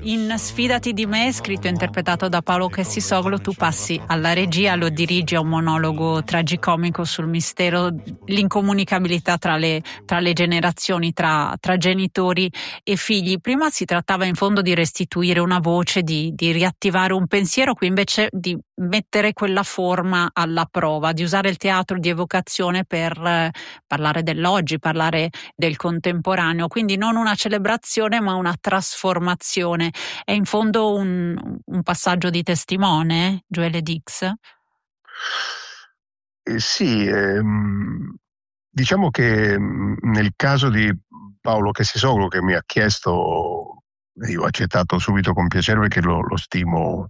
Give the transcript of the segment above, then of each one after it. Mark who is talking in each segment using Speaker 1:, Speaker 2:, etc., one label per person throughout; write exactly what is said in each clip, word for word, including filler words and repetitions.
Speaker 1: In Sfidati di me, scritto e interpretato da Paolo Kessisoglu, tu passi alla regia, lo dirigi a un monologo tragicomico sul mistero, l'incomunicabilità tra le, tra le generazioni, tra, tra genitori e figli. Prima si trattava in fondo di restituire una voce, di, di riattivare un pensiero, qui invece di mettere quella forma alla prova, di usare il teatro di evocazione per eh, parlare dell'oggi, parlare del contemporaneo, quindi non una celebrazione ma una trasformazione. È in fondo un, un passaggio di testimone, Joelle Dix?
Speaker 2: Eh, sì, ehm, diciamo che mh, nel caso di Paolo Kessisoglu, che mi ha chiesto, io ho accettato subito con piacere perché lo, lo stimo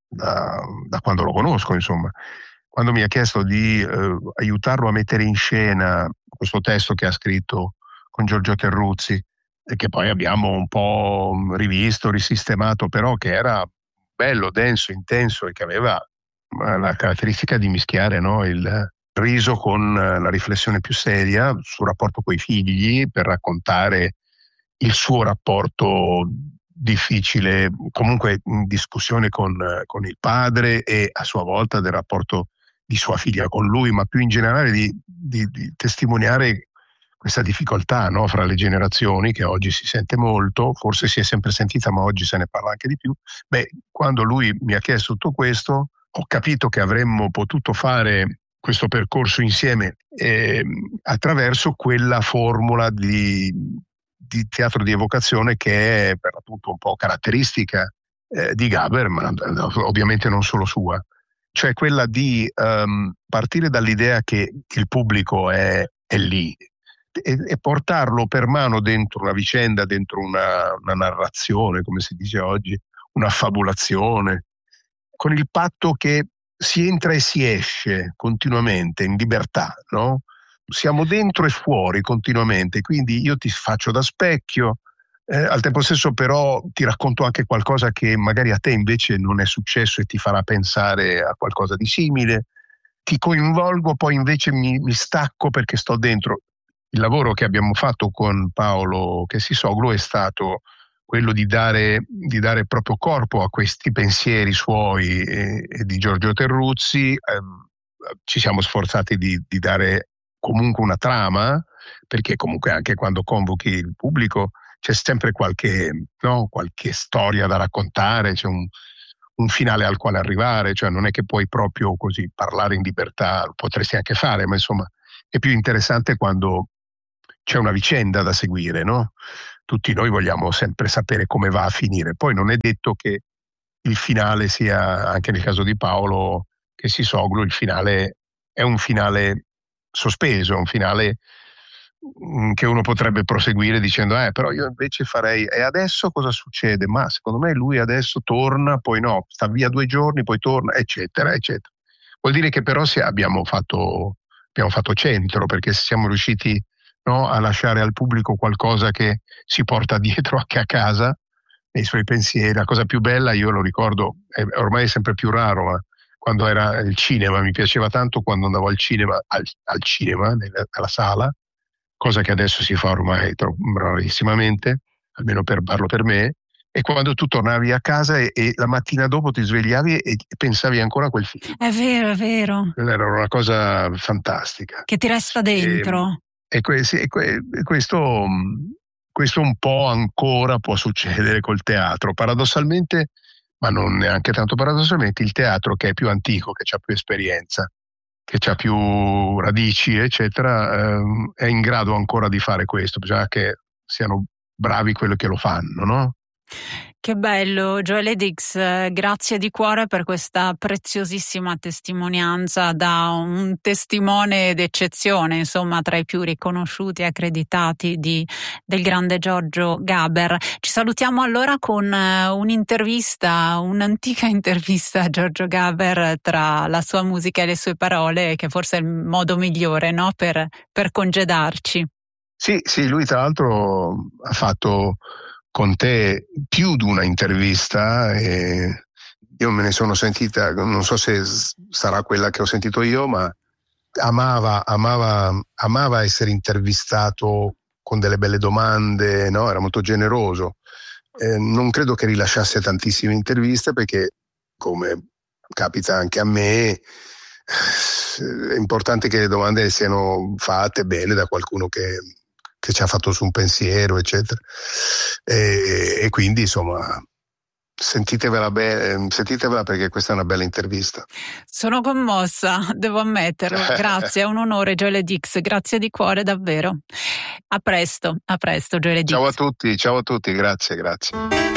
Speaker 2: da, da quando lo conosco, insomma. Quando mi ha chiesto di eh, aiutarlo a mettere in scena questo testo che ha scritto con Giorgio Terruzzi e che poi abbiamo un po' rivisto, risistemato, però che era bello, denso, intenso e che aveva eh, la caratteristica di mischiare, no, il riso con eh, la riflessione più seria sul rapporto coi figli, per raccontare il suo rapporto difficile, comunque in discussione con, con il padre e a sua volta del rapporto di sua figlia con lui, ma più in generale di, di, di testimoniare questa difficoltà, no, fra le generazioni, che oggi si sente molto, forse si è sempre sentita ma oggi se ne parla anche di più. Beh, quando lui mi ha chiesto tutto questo, ho capito che avremmo potuto fare questo percorso insieme eh, attraverso quella formula di, di teatro di evocazione che è per l'appunto un po' caratteristica eh, di Gaber, ma ovviamente non solo sua, cioè quella di um, partire dall'idea che il pubblico è, è lì e, e portarlo per mano dentro una vicenda, dentro una, una narrazione, come si dice oggi, una fabulazione, con il patto che si entra e si esce continuamente in libertà, no? Siamo dentro e fuori continuamente, quindi io ti faccio da specchio, eh, al tempo stesso però ti racconto anche qualcosa che magari a te invece non è successo e ti farà pensare a qualcosa di simile, ti coinvolgo, poi invece mi, mi stacco perché sto dentro. Il lavoro che abbiamo fatto con Paolo Kessisoglu è stato quello di dare, di dare proprio corpo a questi pensieri suoi e, e di Giorgio Terruzzi. Eh, ci siamo sforzati di, di dare comunque una trama, perché comunque anche quando convochi il pubblico c'è sempre qualche, no, qualche storia da raccontare, c'è un, un finale al quale arrivare, cioè non è che puoi proprio così parlare in libertà, lo potresti anche fare, ma insomma è più interessante quando c'è una vicenda da seguire, no? Tutti noi vogliamo sempre sapere come va a finire. Poi non è detto che il finale sia, anche nel caso di Paolo Kessisoglu, il finale è un finale sospeso, è un finale mh, che uno potrebbe proseguire dicendo eh però io invece farei e adesso cosa succede? Ma secondo me lui adesso torna, poi no, sta via due giorni, poi torna, eccetera, eccetera. Vuol dire che però se abbiamo fatto, abbiamo fatto centro, perché siamo riusciti, no, a lasciare al pubblico qualcosa che si porta dietro anche a casa, nei suoi pensieri. La cosa più bella, io lo ricordo, è, ormai è sempre più raro, ma quando era il cinema, mi piaceva tanto quando andavo al cinema, al, al cinema, nella, alla sala, cosa che adesso si fa ormai troppo, rarissimamente, almeno per, parlo per me, e quando tu tornavi a casa e, e la mattina dopo ti svegliavi e, e pensavi ancora a quel film.
Speaker 1: È vero, è vero.
Speaker 2: Era una cosa fantastica.
Speaker 1: Che ti resta dentro.
Speaker 2: E, e, que- sì, e que- questo, questo un po' ancora può succedere col teatro. Paradossalmente, ma non neanche tanto paradossalmente, il teatro che è più antico, che ha più esperienza, che ha più radici, eccetera, ehm, è in grado ancora di fare questo. Bisogna che siano bravi quelli che lo fanno, no?
Speaker 1: Che bello, Joelle Dix, eh, grazie di cuore per questa preziosissima testimonianza da un testimone d'eccezione, insomma, tra i più riconosciuti e accreditati di, del grande Giorgio Gaber. Ci salutiamo allora con eh, un'intervista, un'antica intervista a Giorgio Gaber tra la sua musica e le sue parole, che forse è il modo migliore, no, per, per congedarci.
Speaker 2: Sì, sì, lui tra l'altro ha fatto con te più di una intervista e io me ne sono sentita, non so se sarà quella che ho sentito io, ma amava, amava, amava essere intervistato con delle belle domande, no? Era molto generoso. eh, non credo che rilasciasse tantissime interviste perché, come capita anche a me, è importante che le domande siano fatte bene da qualcuno che, che ci ha fatto su un pensiero, eccetera. E, e quindi, insomma, sentitevela, be- sentitevela perché questa è una bella intervista.
Speaker 1: Sono commossa, devo ammetterlo. Grazie, è un onore, Joel Dix. Grazie di cuore, davvero. A presto, a presto, Joel Dix.
Speaker 2: Ciao a tutti, ciao a tutti, grazie, grazie.